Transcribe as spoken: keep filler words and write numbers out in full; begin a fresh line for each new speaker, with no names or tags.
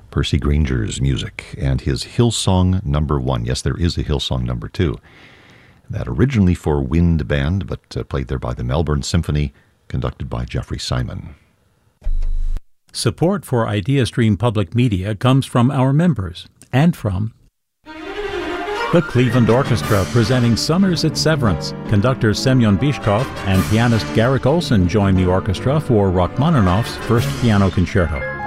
Percy Granger's music and his Hillsong Number One. Yes, there is a Hillsong Number Two. That originally for wind band, but uh, played there by the Melbourne Symphony, conducted by Jeffrey Simon.
Support for IdeaStream Public Media comes from our members and from the Cleveland Orchestra, presenting Summers at Severance. Conductor Semyon Bishkov and pianist Garrick Olson join the orchestra for Rachmaninoff's First Piano Concerto.